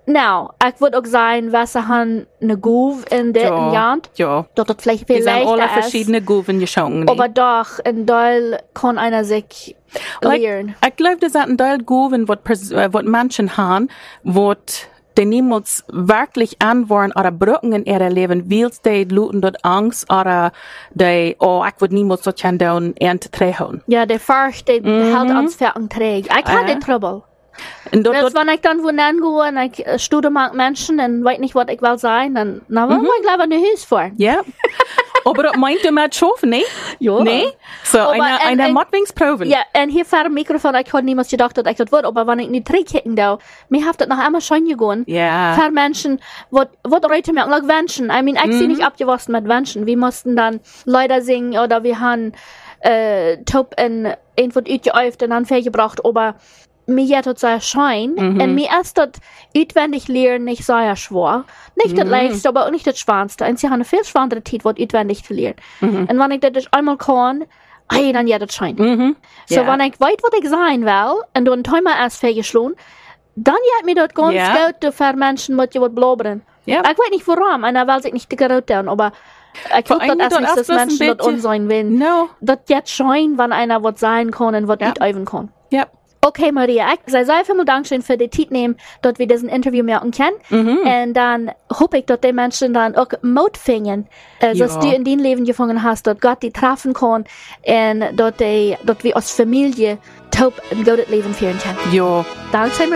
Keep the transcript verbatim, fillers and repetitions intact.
Nou, ik wil ook zeggen, we hebben een groef in dit Ja, jaar. ja. Dat het vielleicht viel Die zijn alle leichter ist. verschiedene Guven geschonken. Aber doch, in Teil kann einer sich lernen. Ik geloof dat dat een deel Guven wat, pers- äh, wat mensen haben, wat die niemals wirklich anwaren oder brücken in ihre Leben, weil die luten dort Angst oder die, oh, ich würde niemals so can down ernte treffen. Ja, der Furcht, der Mhm. hält ans Ferken trägt. Ich habe Ah. den Trouble. Und dort, Selbst dort, wenn ich dann woanders gehe und ich äh, studiere mit Menschen und weiß nicht, was ich will sein, dann, na, was Mhm. ich glaube, ein Haus vor. ja. Aber das meint du mit schaffen, ne? Ja. Nee? So, Aber eine, en- eine en- Modwingsproben. Ja, und hier vor dem Mikrofon, ich hatte niemals gedacht, dass ich das würde, aber wenn ich nicht trägkicken da, mir hat das noch einmal schon gegangen. Ja. Für Menschen, was, was Leute mir like Menschen. I mean, ich mhm. nicht abgewachsen mit Menschen. Wir mussten dann Lieder singen oder wir haben, äh, Top in, irgendwo uitgeäuft und dann gebracht, aber mir hat das sehr schein, Mhm. und mir ist das auswendig lernen nicht sehr schwer. Nicht das leichteste, aber auch nicht das schwerste. Und sie haben eine viel schwerere Zeit, was auswendig zu lernen. Mhm. Und wenn ich das einmal kann, hey, dann ja, das scheint. Mhm. So, Ja. wenn ich weiß, was ich sein will, und dann Timer erst vorgeschlagen, dann hat mir das ganz Ja. gut für Menschen, mit die was blabbern. Ja. Ich weiß nicht warum, und er will sich nicht dicker tun, aber ich Vor glaube, allem das ist nicht, dort dass erst bloß ein Menschen das bisschen- unsein wollen. No. Das jetzt scheint, wenn einer was sein kann und was Ja. nicht üben kann. Ja. Okay, Maria, ich sei sehr vielen Dank schön für die Zeit nehmen, dass wir diesen Interview machen können. Mhm. Und dann hoffe ich, dass die Menschen dann auch Mut finden, äh, Ja. dass du in dein Leben gefunden hast, dass Gott die treffen kann und dass, die, dass wir als Familie top ein gutes Leben führen können. Ja. Danke,